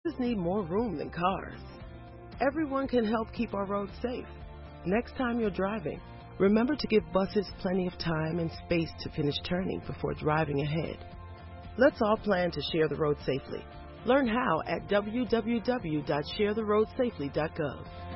buses need more room than cars. Everyone can help keep our roads safe. Next time you're driving, remember to give buses plenty of time and space to finish turning before driving ahead. Let's all plan to share the road safely. Learn how at www.sharetheroadsafely.gov.